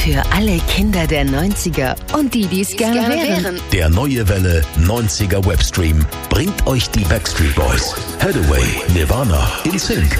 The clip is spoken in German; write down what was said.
Für alle Kinder der 90er und die es gerne wären. Der neue Welle 90er Webstream bringt euch die Backstreet Boys, Hathaway, Nirvana, NSYNC,